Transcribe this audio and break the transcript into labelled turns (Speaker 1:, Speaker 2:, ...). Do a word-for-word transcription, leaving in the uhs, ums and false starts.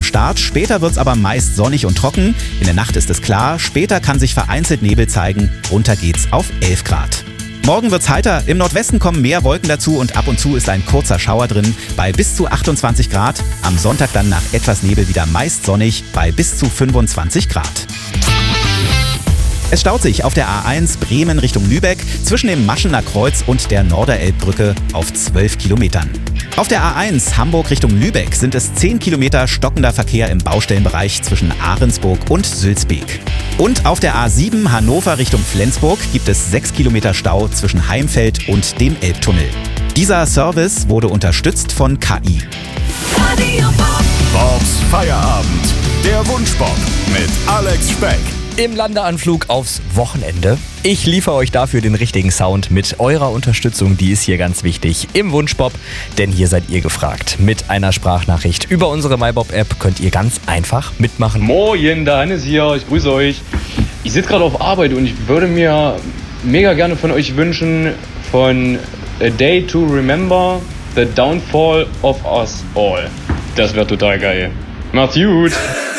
Speaker 1: Start. Später wird es aber meist sonnig und trocken. In der Nacht ist es klar. Später kann sich vereinzelt Nebel zeigen. Runter geht's auf elf Grad. Morgen wird's heiter. Im Nordwesten kommen mehr Wolken dazu und ab und zu ist ein kurzer Schauer drin bei bis zu achtundzwanzig Grad. Am Sonntag dann nach etwas Nebel wieder meist sonnig bei bis zu fünfundzwanzig Grad. Es staut sich auf der A eins Bremen Richtung Lübeck zwischen dem Maschener Kreuz und der Norderelbbrücke auf zwölf Kilometern. Auf der A eins Hamburg Richtung Lübeck sind es zehn Kilometer stockender Verkehr im Baustellenbereich zwischen Ahrensburg und Sülzbeek. Und auf der A sieben Hannover Richtung Flensburg gibt es sechs Kilometer Stau zwischen Heimfeld und dem Elbtunnel. Dieser Service wurde unterstützt von K I.
Speaker 2: Bobs Feierabend, der Wunschbob mit Alex Speck.
Speaker 3: Im Landeanflug aufs Wochenende. Ich liefere euch dafür den richtigen Sound mit eurer Unterstützung, die ist hier ganz wichtig im Wunschbob, denn hier seid ihr gefragt. Mit einer Sprachnachricht über unsere MyBob-App könnt ihr ganz einfach mitmachen.
Speaker 4: Moin, der Hannes hier, ich grüße euch. Ich sitze gerade auf Arbeit und ich würde mir mega gerne von euch wünschen von A Day to Remember, The Downfall of Us All. Das wäre total geil. Macht's gut!